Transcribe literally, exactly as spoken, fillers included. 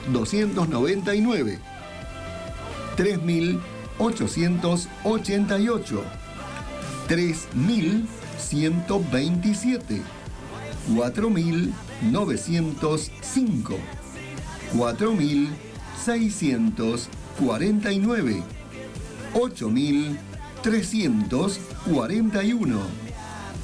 doscientos noventa y nueve, tres mil ochocientos ochenta y ocho, tres mil ciento veintisiete, cuatro mil novecientos cinco, cuatro mil seiscientos cuarenta y nueve, ocho mil trescientos cuarenta y uno.